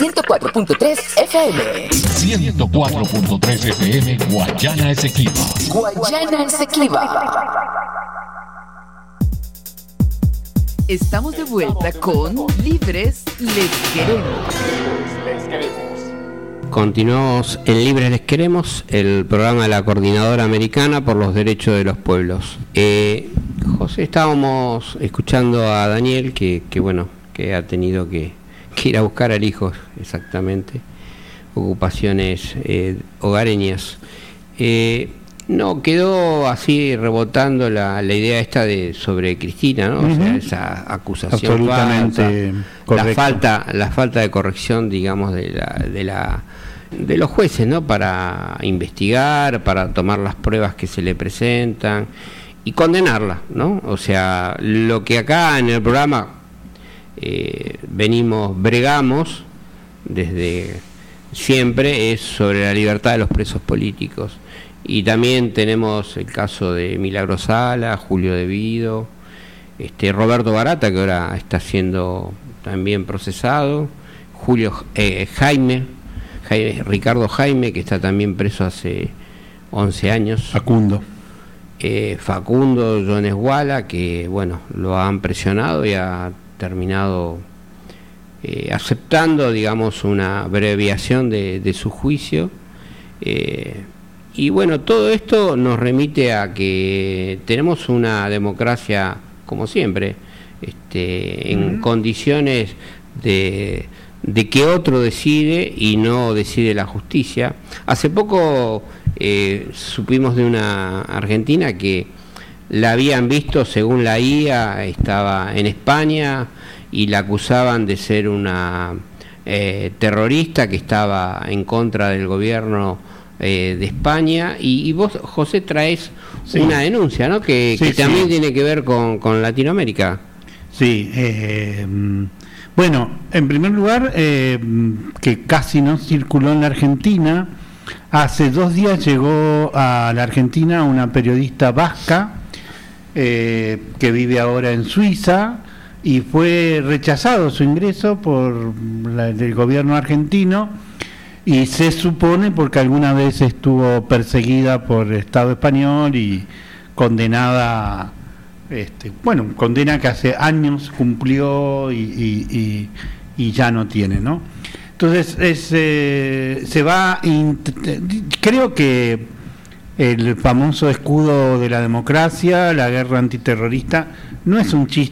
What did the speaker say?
104.3 FM. 104.3 FM, Guayana Esequiba. Guayana Esequiba. Estamos de vuelta con Libres Les Queremos. Continuamos en Libres Les Queremos, el programa de la Coordinadora Americana por los Derechos de los Pueblos. José, estábamos escuchando a Daniel que ha tenido que ir a buscar al hijo, exactamente, ocupaciones hogareñas. No, quedó así rebotando la idea esta sobre Cristina, ¿no? O sea, esa acusación absolutamente falsa, la falta de corrección, digamos, de los jueces, ¿no? Para investigar, para tomar las pruebas que se le presentan y condenarla, ¿no? O sea, lo que acá en el programa bregamos desde siempre es sobre la libertad de los presos políticos. Y también tenemos el caso de Milagro Sala, Julio De Vido, Roberto Barata, que ahora está siendo también procesado, Ricardo Jaime, que está también preso hace 11 años. Facundo, Jones Wala, que lo han presionado y ha terminado aceptando, digamos, una abreviación de su juicio. Y todo esto nos remite a que tenemos una democracia, como siempre, en condiciones de que otro decide y no decide la justicia. Hace poco supimos de una argentina que la habían visto, según la IA, estaba en España y la acusaban de ser una terrorista que estaba en contra del gobierno de España, y vos, José, traes una denuncia, ¿no? Que también tiene que ver con Latinoamérica. Sí, en primer lugar, que casi no circuló en la Argentina. Hace 2 días llegó a la Argentina una periodista vasca que vive ahora en Suiza, y fue rechazado su ingreso por el gobierno argentino, y se supone porque alguna vez estuvo perseguida por el Estado español y condenada, condena que hace años cumplió y ya no tiene, ¿no? Entonces creo que el famoso escudo de la democracia, la guerra antiterrorista, no es un chiste